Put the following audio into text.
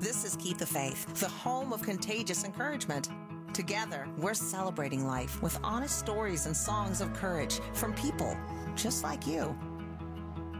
This is Keep the Faith, the home of contagious encouragement. Together, we're celebrating life with honest stories and songs of courage from people just like you.